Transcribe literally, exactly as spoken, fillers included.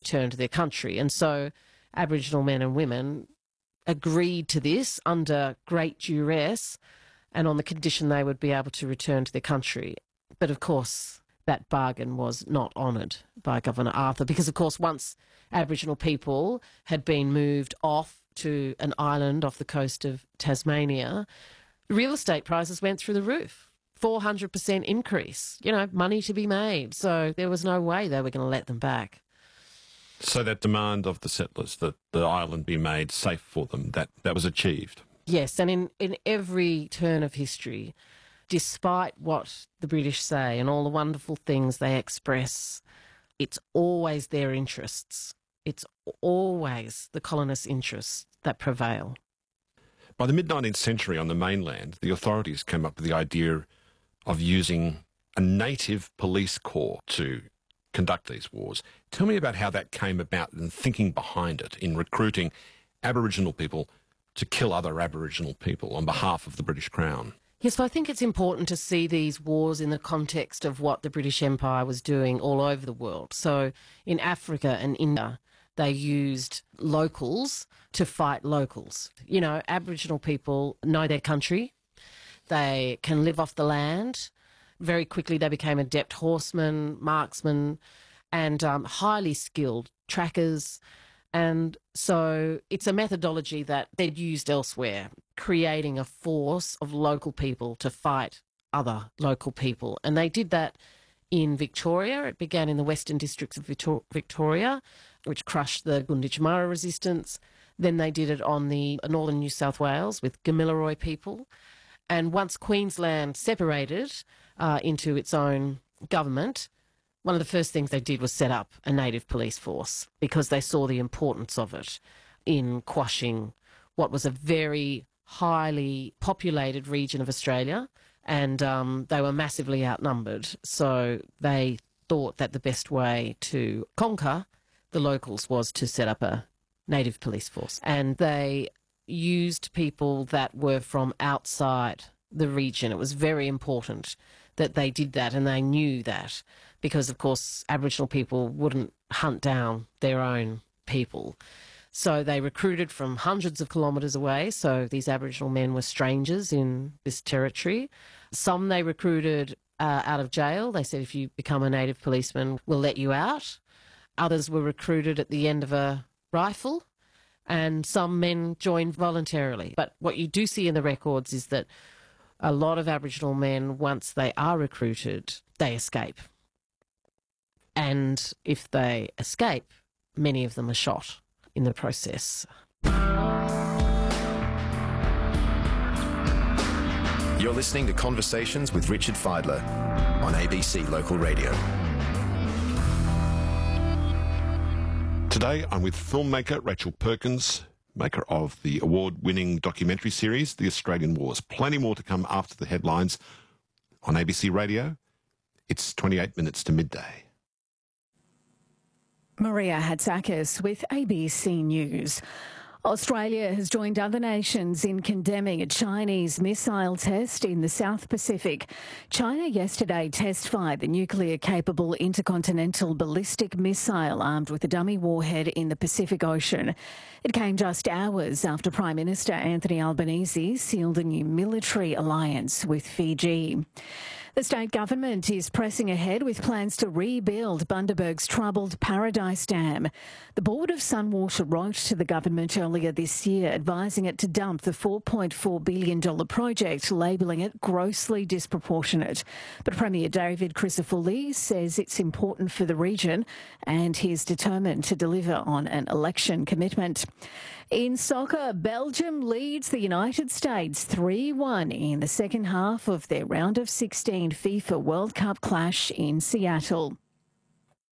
return to their country. And so Aboriginal men and women agreed to this under great duress and on the condition they would be able to return to their country. But of course, that bargain was not honoured by Governor Arthur because, of course, once Aboriginal people had been moved off to an island off the coast of Tasmania, real estate prices went through the roof. four hundred percent increase, you know, money to be made. So there was no way they were going to let them back. So that demand of the settlers that the island be made safe for them, that, that was achieved? Yes, and in, in every turn of history, despite what the British say and all the wonderful things they express, it's always their interests. It's always the colonists' interests that prevail. By the mid-nineteenth century on the mainland, the authorities came up with the idea of using a native police corps to conduct these wars. Tell me about how that came about and thinking behind it in recruiting Aboriginal people to kill other Aboriginal people on behalf of the British Crown. Yes, well, I think it's important to see these wars in the context of what the British Empire was doing all over the world. So in Africa and India, they used locals to fight locals. You know, Aboriginal people know their country. They can live off the land. Very quickly they became adept horsemen, marksmen, and um, highly skilled trackers. And so it's a methodology that they'd used elsewhere, creating a force of local people to fight other local people. And they did that in Victoria. It began in the western districts of Victoria, which crushed the Gunditjmara resistance. Then they did it on the northern New South Wales with Gamilaroi people. And once Queensland separated uh, into its own government, one of the first things they did was set up a native police force because they saw the importance of it in quashing what was a very highly populated region of Australia, and um, they were massively outnumbered. So they thought that the best way to conquer the locals was to set up a native police force. And they used people that were from outside the region. It was very important that they did that, and they knew that because, of course, Aboriginal people wouldn't hunt down their own people. So they recruited from hundreds of kilometres away. So these Aboriginal men were strangers in this territory. Some they recruited uh, out of jail. They said, if you become a native policeman, we'll let you out. Others were recruited at the end of a rifle, and some men joined voluntarily. But what you do see in the records is that a lot of Aboriginal men, once they are recruited, they escape. And if they escape, many of them are shot in the process. You're listening to Conversations with Richard Fidler on A B C Local Radio. Today I'm with filmmaker Rachel Perkins, maker of the award-winning documentary series, The Australian Wars. Plenty more to come after the headlines on A B C Radio. It's twenty-eight minutes to midday. Maria Hatzakis with A B C News. Australia has joined other nations in condemning a Chinese missile test in the South Pacific. China yesterday test-fired the nuclear-capable intercontinental ballistic missile armed with a dummy warhead in the Pacific Ocean. It came just hours after Prime Minister Anthony Albanese sealed a new military alliance with Fiji. The state government is pressing ahead with plans to rebuild Bundaberg's troubled Paradise Dam. The Board of Sunwater wrote to the government earlier this year advising it to dump the four point four billion dollars project, labelling it grossly disproportionate. But Premier David Crisafulli says it's important for the region and he's determined to deliver on an election commitment. In soccer, Belgium leads the United States three one in the second half of their round of sixteen FIFA World Cup clash in Seattle.